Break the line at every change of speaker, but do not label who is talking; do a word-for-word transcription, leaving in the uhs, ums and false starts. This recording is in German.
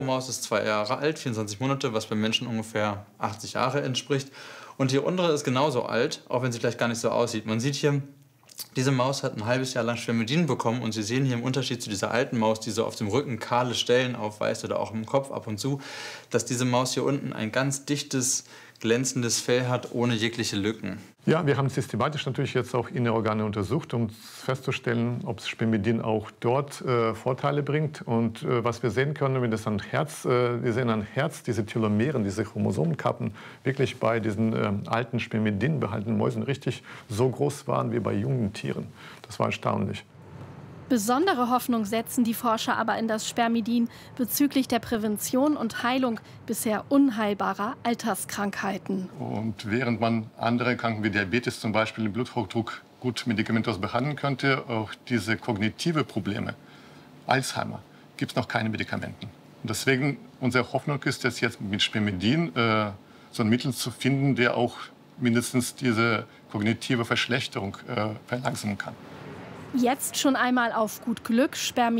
Die Maus ist zwei Jahre alt, vierundzwanzig Monate, was beim Menschen ungefähr achtzig Jahre entspricht. Und die untere ist genauso alt, auch wenn sie vielleicht gar nicht so aussieht. Man sieht hier, diese Maus hat ein halbes Jahr lang Spermidin bekommen und Sie sehen hier im Unterschied zu dieser alten Maus, die so auf dem Rücken kahle Stellen aufweist oder auch im Kopf ab und zu, dass diese Maus hier unten ein ganz dichtes, glänzendes Fell hat, ohne jegliche Lücken.
Ja, wir haben systematisch natürlich jetzt auch innere Organe untersucht, um festzustellen, ob Spermidin auch dort äh, Vorteile bringt. Und äh, was wir sehen können, wenn das an Herz, äh, wir sehen an Herz diese Telomeren, diese Chromosomenkappen wirklich bei diesen äh, alten Spermidin behaltenen Mäusen richtig so groß waren wie bei jungen Tieren. Das war erstaunlich.
Besondere Hoffnung setzen die Forscher aber in das Spermidin bezüglich der Prävention und Heilung bisher unheilbarer Alterskrankheiten.
Und während man andere Krankheiten wie Diabetes zum Beispiel, den Bluthochdruck gut medikamentös behandeln könnte, auch diese kognitive Probleme, Alzheimer, gibt es noch keine Medikamenten. Und deswegen unsere Hoffnung ist, dass jetzt mit Spermidin äh, so ein Mittel zu finden, der auch mindestens diese kognitive Verschlechterung äh, verlangsamen kann.
Jetzt schon einmal auf gut Glück Spermidin